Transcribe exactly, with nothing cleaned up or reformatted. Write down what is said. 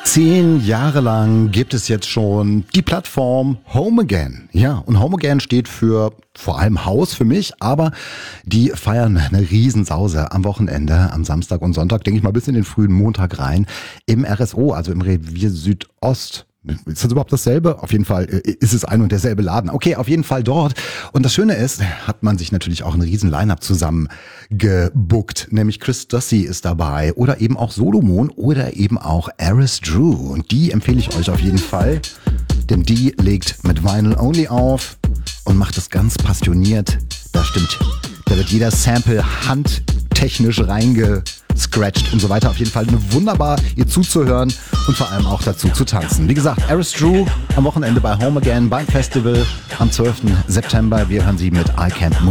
Zehn Jahre lang gibt es jetzt schon die Plattform Home Again. Ja, und Home Again steht für vor allem Haus für mich, aber die feiern eine Riesensause am Wochenende, am Samstag und Sonntag, denke ich mal bis in den frühen Montag rein, im R S O, also im Revier Südost. Ist das überhaupt dasselbe? Auf jeden Fall ist es ein und derselbe Laden. Okay, auf jeden Fall dort. Und das Schöne ist, hat man sich natürlich auch ein riesen Line-Up zusammen gebuckt. Nämlich Chris Dossi ist dabei oder eben auch Solomon oder eben auch Aris Drew. Und die empfehle ich euch auf jeden Fall, denn die legt mit Vinyl Only auf und macht das ganz passioniert. Da stimmt, da wird jeder Sample handtechnisch reingescratcht und so weiter. Auf jeden Fall eine wunderbar, ihr zuzuhören und vor allem auch dazu zu tanzen. Wie gesagt, Aris Drew am Wochenende bei Home Again beim Festival am zwölften September. Wir hören sie mit I Can't Move.